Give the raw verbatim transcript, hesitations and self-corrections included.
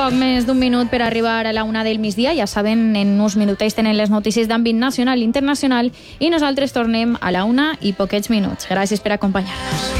poc més d'un minut per arribar a la una del migdia. Ja saben, en uns minutets tenen les notícies d'àmbit nacional i internacional i nosaltres tornem a la una i poquets minuts. Gràcies per acompanyar-nos.